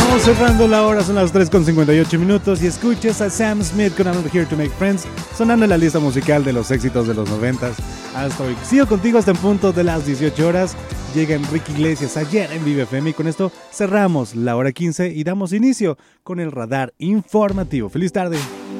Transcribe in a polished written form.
Vamos cerrando la hora, son las 3:58 y escuchas a Sam Smith con I'm Not Here to Make Friends, sonando en la lista musical de los éxitos de los 90s hasta hoy. Sigo contigo hasta en punto de las 18 horas. Llega Enrique Iglesias ayer en Vive FM y con esto cerramos la hora 15 y damos inicio con el radar informativo. ¡Feliz tarde!